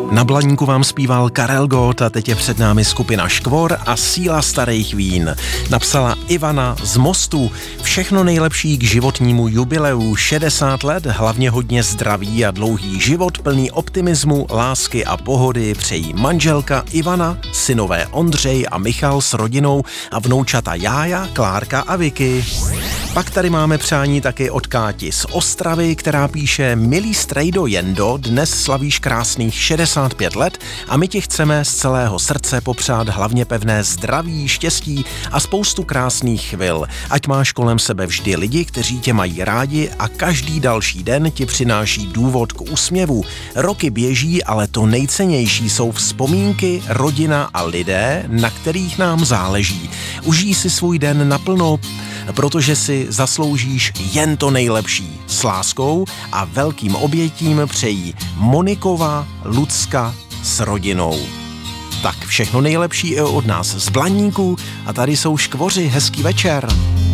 Na Blaníku vám zpíval Karel Gott a teď je před námi skupina Škvor a Síla starých vín. Napsala Ivana z Mostu. Všechno nejlepší k životnímu jubileu 60 let, hlavně hodně zdraví a dlouhý život plný optimismu, lásky a pohody přejí manželka Ivana, synové Ondřej a Michal s rodinou a vnoučata Jája, Klárka a Vicky. Pak tady máme přání taky od Káti z Ostravy, která píše: Milý strejdo Jendo, dnes slavíš krásných 65 let a my ti chceme z celého srdce popřát hlavně pevné zdraví, štěstí a spoustu krásných chvil. Ať máš kolem sebe vždy lidi, kteří tě mají rádi a každý další den ti přináší důvod k úsměvu. Roky běží, ale to nejcennější jsou vzpomínky, rodina a lidé, na kterých nám záleží. Užij si svůj den naplno, protože si zasloužíš jen to nejlepší. S láskou a velkým obětím přejí Monikova, Lucka s rodinou. Tak všechno nejlepší i od nás z Blaníku a tady jsou Škvoři, hezký večer.